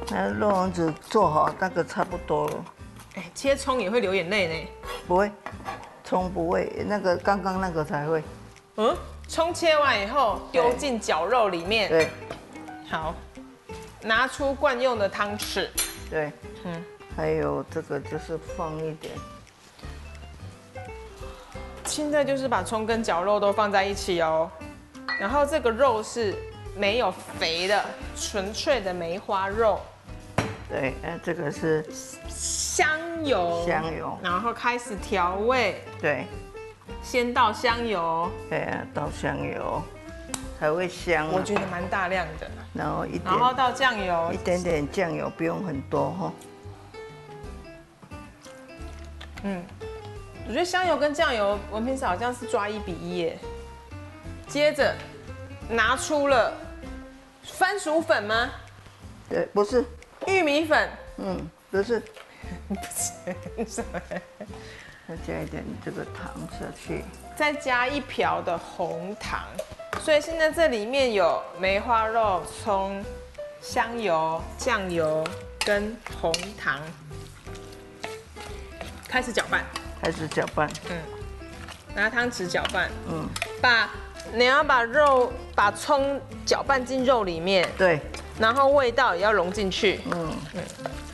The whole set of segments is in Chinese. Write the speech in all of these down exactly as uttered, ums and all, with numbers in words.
那肉丸子做好，那个差不多了。 哎，切葱也会流眼泪呢。 不会，葱不会，那个刚刚那个才会。 嗯，葱切完以后丢进绞肉里面。 对。 好，拿出惯用的汤匙。 对。嗯。还有这个就是放一点。 现在就是把葱跟绞肉都放在一起哦。然后这个肉是没有肥的，纯粹的梅花肉。 对，那这个是香油， 香油， 然后开始调味。 对， 先倒香油。 对啊，倒香油才会香。 我觉得蛮大量的。 然后一点， 然后倒酱油， 一点点酱油，不用很多哈。 嗯，我觉得香油跟酱油，文平嫂好像是抓一比一耶。接着拿出了番薯粉吗？ 对，不是。 玉米粉。 嗯，不是。 不是什么？ 再加一点这个糖下去。 再加一瓢的红糖。所以现在这里面有梅花肉、葱、香油、酱油跟红糖。开始搅拌。 开始搅拌。 嗯。拿汤匙搅拌。 嗯。把。 你要把肉把葱搅拌进肉里面， 对， 然后味道也要融进去。嗯嗯，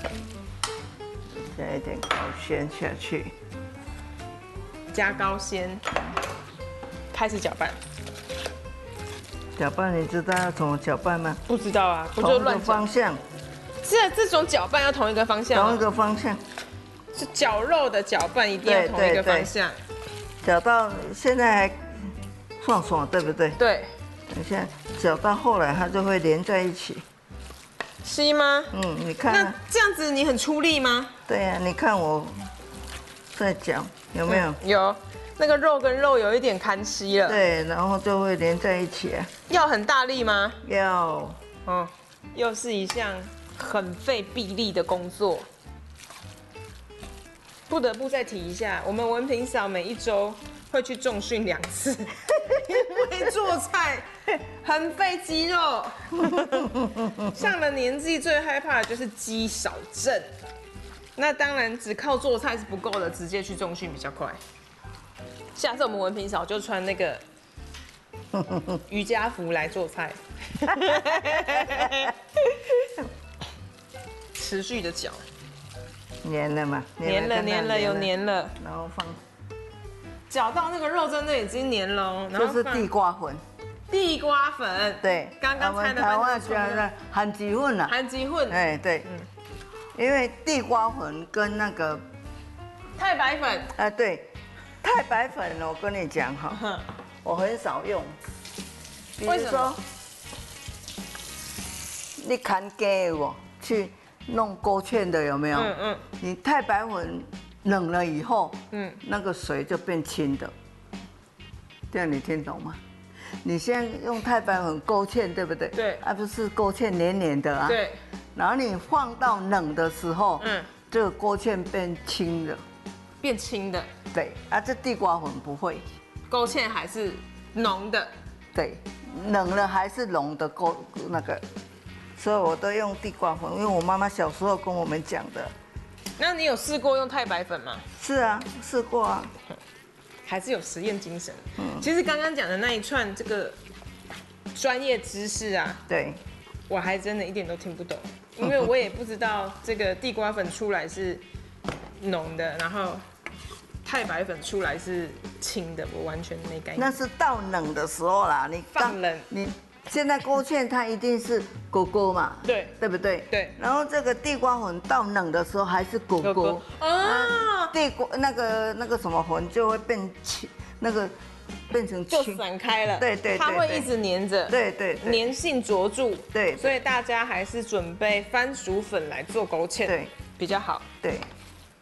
加一点高鲜下去， 加高鲜，开始搅拌。 搅拌，你知道要怎么搅拌吗？ 不知道啊，不就乱方向。 这这种搅拌要同一个方向。 同一个方向。 是绞肉的搅拌一定要同一个方向。 搅到现在还。爽爽，对不对？ 对。 等下搅到后来，它就会连在一起。 是吗？ 嗯，你看。 那这样子你很出力吗？ 对呀、啊，你看我在搅，有没有？ 嗯、有。那个肉跟肉有一点看稀了。 对，然后就会连在一起啊。 要很大力吗？ 要。 嗯，又是一项很费臂力的工作。不得不再提一下，我们文平嫂每一周。会去重训两次，因为做菜很费肌肉。上了年纪最害怕的就是肌少症。那当然，只靠做菜是不够的，直接去重训比较快。下次我们文平嫂就穿那个瑜伽服来做菜，持续的搅， 粘了嘛？ 粘了，粘了，有粘了， 然后放。 搅到那个肉真的已经黏了， 然后这是地瓜粉， 地瓜粉， 对， 刚刚猜的台湾叫的韩吉混啦， 韩吉混， 哎对，嗯，因为地瓜粉跟那个太白粉， 啊对，太白粉我跟你讲哈，我很少用，比如说你砍鸡我去弄勾芡的有没有？嗯嗯，你太白粉。冷了以后，嗯，那个水就变清的，这样你听懂吗？你现在用太白粉勾芡，对不对？ 对， 啊不是勾芡黏黏的啊。 对。 然后你放到冷的时候，嗯，这个勾芡变清的， 变清的。 对，啊这地瓜粉不会， 勾芡还是浓的。 对，冷了还是浓的勾那个，所以我都用地瓜粉，因为我妈妈小时候跟我们讲的。 那你有试过用太白粉吗？ 是啊，试过啊， 还是有实验精神。嗯，其实刚刚讲的那一串这个专业知识啊， 对， 我还真的一点都听不懂，因为我也不知道这个地瓜粉出来是浓的，然后太白粉出来是清的，我完全没概念。 那是到冷的时候啦，你放冷你。现在勾芡它一定是勾勾嘛， 对， 对不对？ 对。 然后这个地瓜粉到冷的时候还是勾勾，啊，地瓜那个那个什么粉就会变清，那个变成就散开了， 对对， 它会一直黏着， 对对， 粘性着住， 对， 所以大家还是准备番薯粉来做勾芡， 对， 比较好， 对。